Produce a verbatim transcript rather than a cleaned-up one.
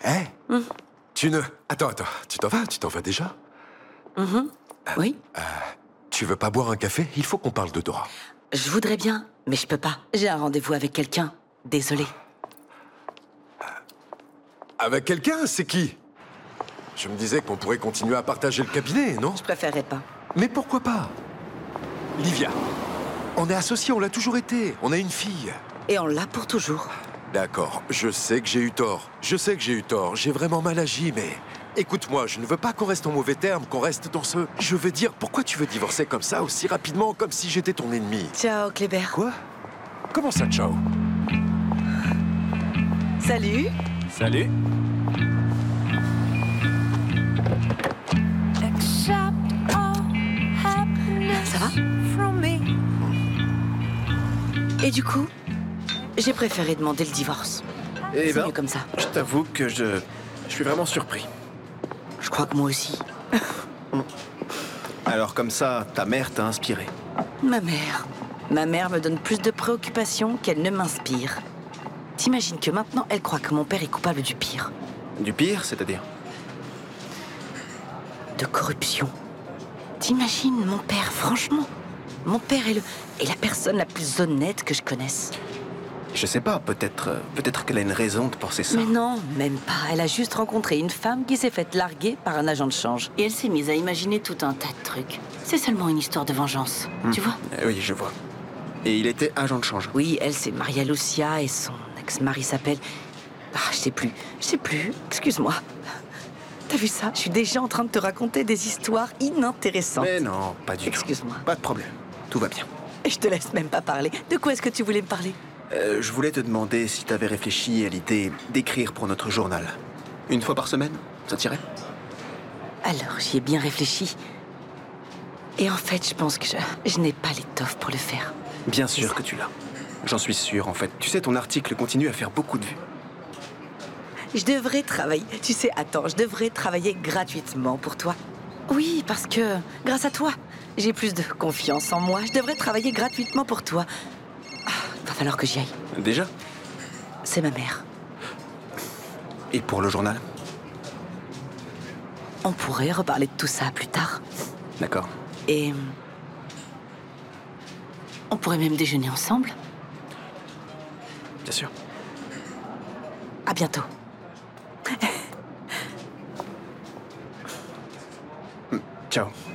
Hé Mm. Tu ne... Attends, attends, tu t'en vas Tu t'en vas déjà Mhm. Oui, Tu veux pas boire un café? Il faut qu'on parle de Dora. je voudrais bien, mais je peux pas. J'ai un rendez-vous avec quelqu'un. Désolée. Avec quelqu'un? C'est qui? Je me disais qu'on pourrait continuer à partager le cabinet, non? Je préférerais pas. Mais pourquoi pas? Livia, on est associés, on l'a toujours été. On a une fille. Et on l'a pour toujours. D'accord, je sais que j'ai eu tort. Je sais que j'ai eu tort. J'ai vraiment mal agi, mais... Écoute-moi, je ne veux pas qu'on reste en mauvais termes, qu'on reste dans ce... Je veux dire, pourquoi tu veux divorcer comme ça, aussi rapidement, comme si j'étais ton ennemi? Ciao, Kléber. Quoi? Comment ça, ciao? Salut. Salut. Ça va? Et du coup, j'ai préféré demander le divorce. Eh C'est ben, mieux comme ça. je t'avoue que je... Je suis vraiment surpris. Je crois que moi aussi. Alors comme ça, ta mère t'a inspiré. Ma mère. Ma mère me donne plus de préoccupations qu'elle ne m'inspire. T'imagines que maintenant, elle croit que mon père est coupable du pire. Du pire, c'est-à-dire? De corruption. T'imagines mon père, franchement? Mon père est, le, est la personne la plus honnête que je connaisse. Je sais pas, peut-être... euh, Peut-être qu'elle a une raison de penser ça. Mais non, même pas. Elle a juste rencontré une femme qui s'est faite larguer par un agent de change. Et elle s'est mise à imaginer tout un tas de trucs. C'est seulement une histoire de vengeance, tu vois? Eh oui, je vois. Et il était agent de change. Oui, elle, c'est Maria Lucia et son ex-mari s'appelle... Ah, je sais plus. Je sais plus. Excuse-moi. T'as vu ça? Je suis déjà en train de te raconter des histoires inintéressantes. Mais non, pas du tout. Excuse-moi. Pas de problème. Tout va bien. Et je te laisse même pas parler. De quoi est-ce que tu voulais me parler? Euh, je voulais te demander si t'avais réfléchi à l'idée d'écrire pour notre journal. Une fois par semaine, ça t'irait? Alors, j'y ai bien réfléchi. Et en fait, je pense que je, je n'ai pas l'étoffe pour le faire. Bien sûr que tu l'as. J'en suis sûr, en fait. Tu sais, ton article continue à faire beaucoup de vues. Je devrais travailler... Tu sais, attends, je devrais travailler gratuitement pour toi. Oui, parce que, grâce à toi, j'ai plus de confiance en moi. Je devrais travailler gratuitement pour toi. Ah, va falloir que j'y aille. Déjà? C'est ma mère. Et pour le journal? On pourrait reparler de tout ça plus tard. D'accord. Et... on pourrait même déjeuner ensemble. Bien sûr. À bientôt. Ciao.